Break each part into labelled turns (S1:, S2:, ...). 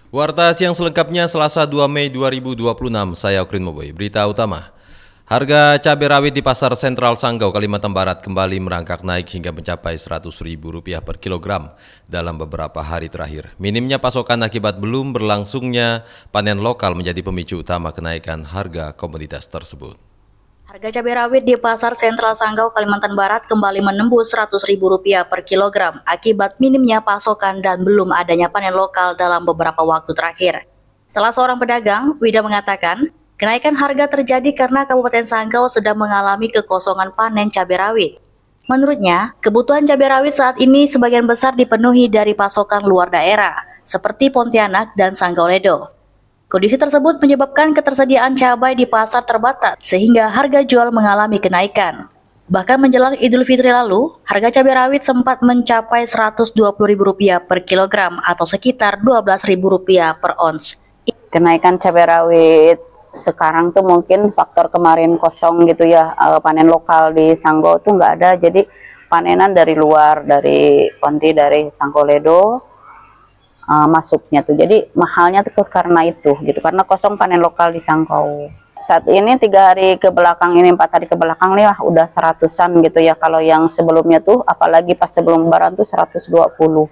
S1: Warta siang selengkapnya Selasa 2 Mei 2026, saya Okrin Moboy. Berita utama, harga cabai rawit di Pasar Sentral Sanggau, Kalimantan Barat kembali merangkak naik hingga mencapai Rp100.000 per kilogram dalam beberapa hari terakhir. Minimnya pasokan akibat belum berlangsungnya panen lokal menjadi pemicu utama kenaikan harga komoditas tersebut.
S2: Harga cabai rawit di Pasar Sentral Sanggau, Kalimantan Barat kembali menembus Rp100.000 per kilogram akibat minimnya pasokan dan belum adanya panen lokal dalam beberapa waktu terakhir. Salah seorang pedagang, Wida, mengatakan, kenaikan harga terjadi karena Kabupaten Sanggau sedang mengalami kekosongan panen cabai rawit. Menurutnya, kebutuhan cabai rawit saat ini sebagian besar dipenuhi dari pasokan luar daerah, seperti Pontianak dan Sanggau Ledo. Kondisi tersebut menyebabkan ketersediaan cabai di pasar terbatas, sehingga harga jual mengalami kenaikan. Bahkan menjelang Idul Fitri lalu, harga cabai rawit sempat mencapai Rp120.000 per kilogram atau sekitar Rp12.000 per ons.
S3: Kenaikan cabai rawit sekarang tuh mungkin faktor kemarin kosong gitu ya, panen lokal di Sanggau tuh nggak ada, jadi panenan dari luar, dari Ponti, dari Sanggau Ledo, masuknya tuh, jadi mahalnya tuh karena itu gitu, karena kosong panen lokal di Sanggau. Saat ini 3 hari ke belakang ini, 4 hari ke belakang nih udah 100-an gitu ya. Kalau yang sebelumnya tuh, apalagi pas sebelum lebaran tuh 120,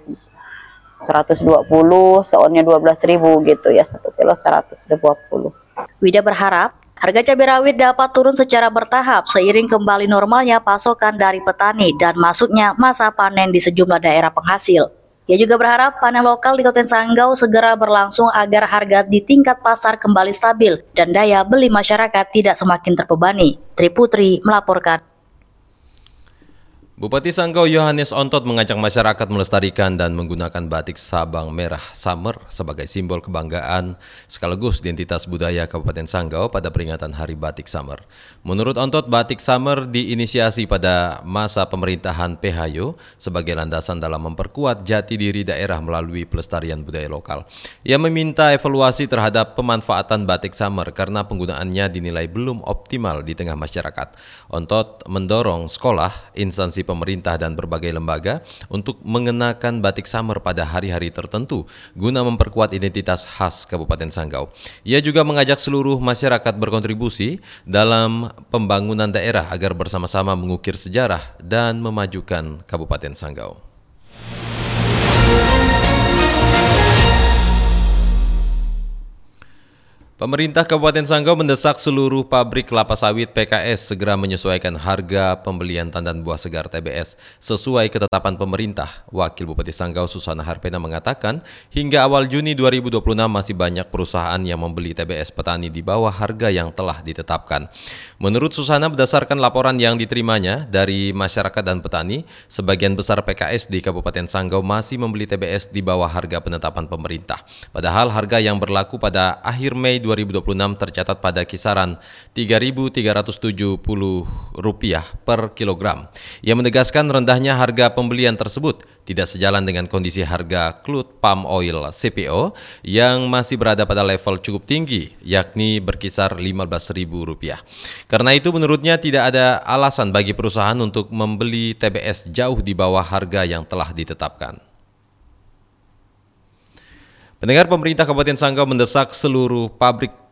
S3: seonnya 12.000 gitu ya, 1 kilo 120.
S2: Wida berharap harga cabai rawit dapat turun secara bertahap seiring kembali normalnya pasokan dari petani dan masuknya masa panen di sejumlah daerah penghasil. Ia juga berharap panen lokal di Kabupaten Sanggau segera berlangsung agar harga di tingkat pasar kembali stabil dan daya beli masyarakat tidak semakin terbebani. Triputri melaporkan.
S1: Bupati Sanggau Yohanes Ontot mengajak masyarakat melestarikan dan menggunakan batik Sabang Merah Samer sebagai simbol kebanggaan sekaligus identitas budaya Kabupaten Sanggau pada peringatan Hari Batik Samer. Menurut Ontot, batik Samer diinisiasi pada masa pemerintahan PHYO sebagai landasan dalam memperkuat jati diri daerah melalui pelestarian budaya lokal. Ia meminta evaluasi terhadap pemanfaatan batik Samer karena penggunaannya dinilai belum optimal di tengah masyarakat. Ontot mendorong sekolah, instansi pemerintah dan berbagai lembaga untuk mengenakan batik Samer pada hari-hari tertentu guna memperkuat identitas khas Kabupaten Sanggau. Ia juga mengajak seluruh masyarakat berkontribusi dalam pembangunan daerah agar bersama-sama mengukir sejarah dan memajukan Kabupaten Sanggau. Pemerintah Kabupaten Sanggau mendesak seluruh pabrik kelapa sawit PKS segera menyesuaikan harga pembelian tandan buah segar TBS sesuai ketetapan pemerintah. Wakil Bupati Sanggau Susana Harpena mengatakan, hingga awal Juni 2026 masih banyak perusahaan yang membeli TBS petani di bawah harga yang telah ditetapkan. Menurut Susana, berdasarkan laporan yang diterimanya dari masyarakat dan petani, sebagian besar PKS di Kabupaten Sanggau masih membeli TBS di bawah harga penetapan pemerintah. Padahal harga yang berlaku pada akhir Mei 2026 tercatat pada kisaran Rp3.370 per kilogram. Ia menegaskan rendahnya harga pembelian tersebut tidak sejalan dengan kondisi harga crude palm oil CPO yang masih berada pada level cukup tinggi, yakni berkisar Rp15.000. Karena itu menurutnya tidak ada alasan bagi perusahaan untuk membeli TBS jauh di bawah harga yang telah ditetapkan. Pendengar, pemerintah Kabupaten Sanggau mendesak seluruh pabrik